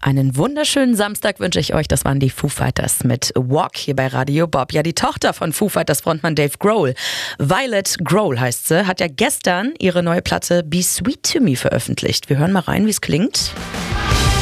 Einen wunderschönen Samstag wünsche ich euch. Das waren die Foo Fighters mit Walk hier bei Radio Bob. Ja, die Tochter von Foo Fighters Frontmann Dave Grohl, Violet Grohl heißt sie, hat ja gestern ihre neue Platte Be Sweet to Me veröffentlicht. Wir hören mal rein, wie es klingt.